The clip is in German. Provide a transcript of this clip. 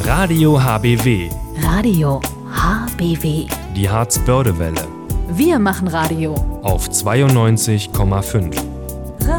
Radio HBW. Radio HBW. Die Harzbördewelle. Wir machen Radio. Auf 92,5.